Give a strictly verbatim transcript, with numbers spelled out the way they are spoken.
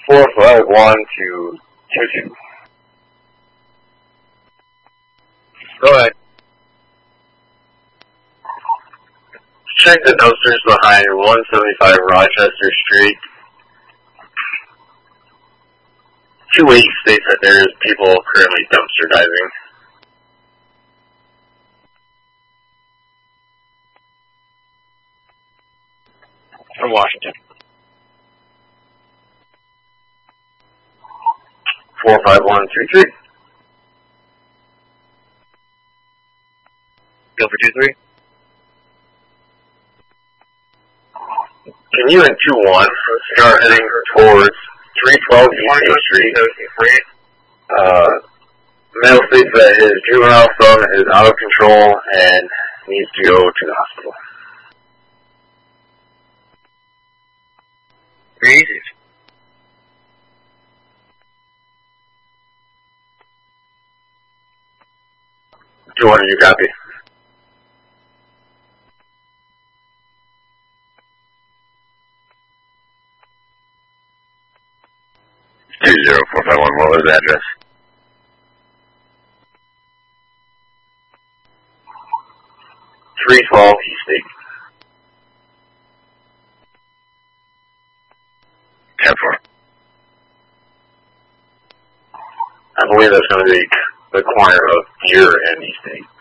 four five one to two two. Go ahead. Check the dumpsters behind one seventy-five Rochester Street. Two eight states that there's people currently dumpster diving. From Washington. four five one two three. Go for two three. Can you in two one start heading towards three twelve East Street? Uh, male states that his juvenile son is out of control and needs to go to the hospital. Very easy. two hundred, you copy. two zero four five one, what was the address? three twelve East State. ten four. I believe that's going to be the corner of Deer and East State.